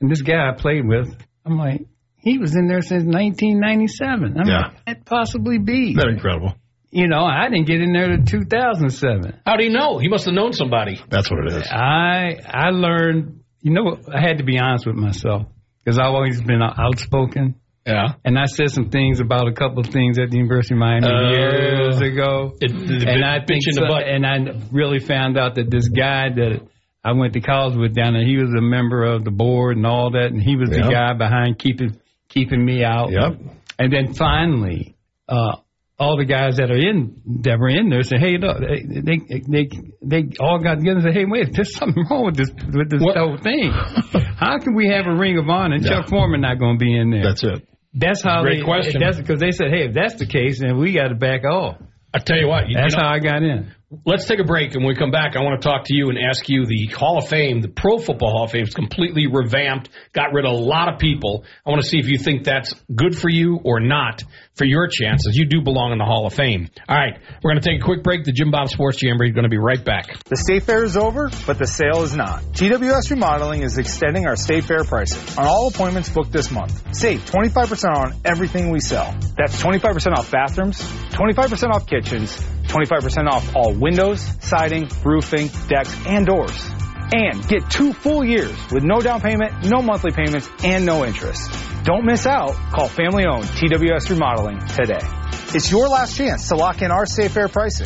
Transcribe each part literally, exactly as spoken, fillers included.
And this guy I played with, I'm like, he was in there since nineteen ninety-seven. I'm yeah. like, what could possibly be? That's incredible. You know, I didn't get in there to two thousand seven. How do you know? He must have known somebody. That's what it is. I I learned, you know, I had to be honest with myself because I've always been outspoken. Yeah. And I said some things about a couple of things at the University of Miami uh, years ago. It, it, and it, I think in so, the butt. and I really found out that this guy that I went to college with down there, he was a member of the board and all that, and he was yep. the guy behind keeping keeping me out. Yep. And then finally, uh, all the guys that are in that were in there said, "Hey, look, they they they, they all got together and said, hey, wait, there's something wrong with this with this what? whole thing. How can we have a Ring of Honor and yeah. Chuck Foreman not going to be in there?" That's it. That's how Great they. Question. That's because they said, "Hey, if that's the case, then we got to back off." I tell you what, you, that's you know, how I got in. Let's take a break, and when we come back, I want to talk to you and ask you the Hall of Fame, the Pro Football Hall of Fame is completely revamped, got rid of a lot of people. I want to see if you think that's good for you or not for your chances. You do belong in the Hall of Fame. All right, we're going to take a quick break. The Jim Bob Sports Jamboree is going to be right back. The State Fair is over, but the sale is not. T W S Remodeling is extending our State Fair pricing on all appointments booked this month. Save twenty-five percent on everything we sell. That's twenty-five percent off bathrooms, twenty-five percent off kitchens, twenty-five percent off all windows, siding, roofing, decks, and doors. And get two full years with no down payment, no monthly payments, and no interest. Don't miss out. Call family-owned T W S Remodeling today. It's your last chance to lock in our State Fair pricing.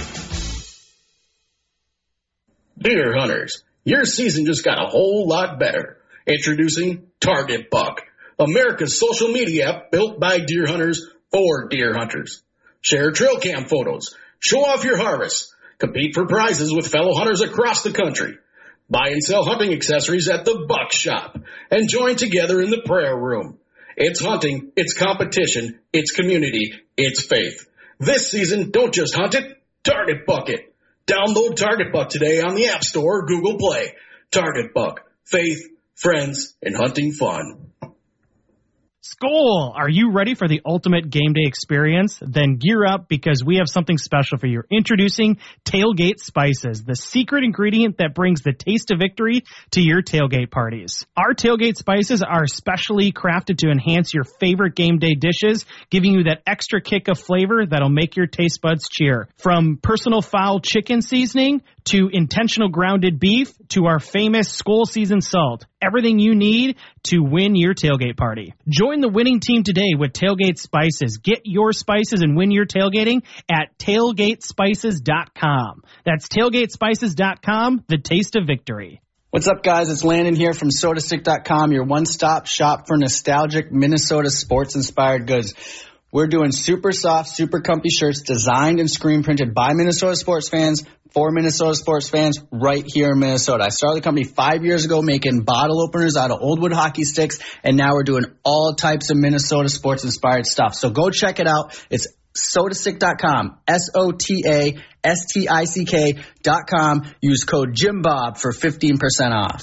Deer hunters, your season just got a whole lot better. Introducing Target Buck, America's social media app built by deer hunters for deer hunters. Share trail cam photos, show off your harvest, compete for prizes with fellow hunters across the country. Buy and sell hunting accessories at the Buck Shop and join together in the prayer room. It's hunting, it's competition, it's community, it's faith. This season, don't just hunt it, Target Buck it. Download Target Buck today on the App Store or Google Play. Target Buck, faith, friends, and hunting fun. Skol! Are you ready for the ultimate game day experience? Then gear up because we have something special for you. Introducing Tailgate Spices, the secret ingredient that brings the taste of victory to your tailgate parties. Our Tailgate Spices are specially crafted to enhance your favorite game day dishes, giving you that extra kick of flavor that'll make your taste buds cheer. From personal foul chicken seasoning to intentional grounded beef to our famous Skol seasoned salt. Everything you need to win your tailgate party. Join the winning team today with Tailgate Spices. Get your spices and win your tailgating at tailgate spices dot com. That's tailgate spices dot com, the taste of victory. What's up, guys? It's Landon here from soda stick dot com, your one-stop shop for nostalgic Minnesota sports-inspired goods. We're doing super soft, super comfy shirts designed and screen printed by Minnesota sports fans for Minnesota sports fans right here in Minnesota. I started the company five years ago making bottle openers out of old wood hockey sticks, and now we're doing all types of Minnesota sports-inspired stuff. So go check it out. It's soda stick dot com, S O T A S T I C K dot com. Use code JimBob for fifteen percent off.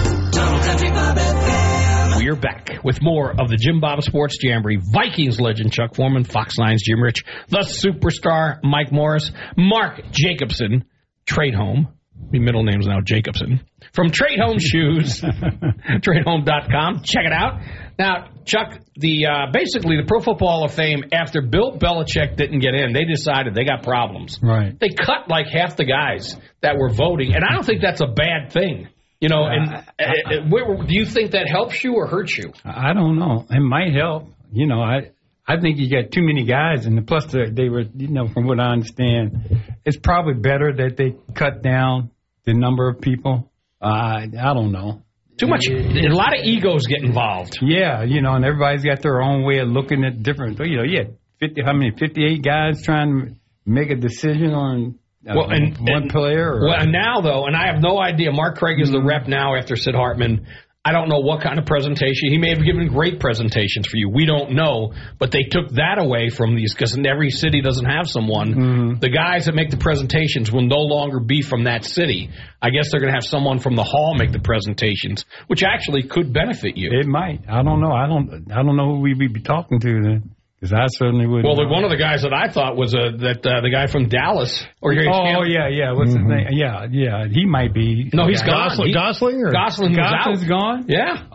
We're back with more of the Jim Bob Sports Jamboree. Vikings legend Chuck Foreman, Fox nine's Jim Rich, the superstar Mike Morris, Mark Jacobson, Trade Home. My middle name's now Jacobson. From Trade Home Shoes, trade home dot com. Check it out. Now, Chuck, the uh, basically the Pro Football Hall of Fame, after Bill Belichick didn't get in, they decided they got problems. Right. They cut like half the guys that were voting, and I don't think that's a bad thing. You know, and uh, uh, where, do you think that helps you or hurts you? I don't know. It might help. You know, I I think you got too many guys, and plus they were, you know, from what I understand, it's probably better that they cut down the number of people. Uh, I I don't know. Too much. A lot of egos get involved. Yeah, you know, and everybody's got their own way of looking at different. You know, yeah, fifty. How many? Fifty-eight guys trying to make a decision on. Uh, well, and, one and, player? Or? Well, and now, though, and I have no idea. Mark Craig is the rep now after Sid Hartman. I don't know what kind of presentation. He may have given great presentations for you. We don't know. But they took that away from these because every city doesn't have someone. Mm-hmm. The guys that make the presentations will no longer be from that city. I guess they're going to have someone from the hall make the presentations, which actually could benefit you. It might. I don't know. I don't I don't know who we'd be talking to then. Because I certainly wouldn't. Well, know. One of the guys that I thought was uh, that uh, the guy from Dallas. Or oh, yeah, yeah. What's mm-hmm. his name? Yeah, yeah. He might be. No, he's Gosling. gone. Gosling? Or? Gosling was Gosling's out. gone? Yeah.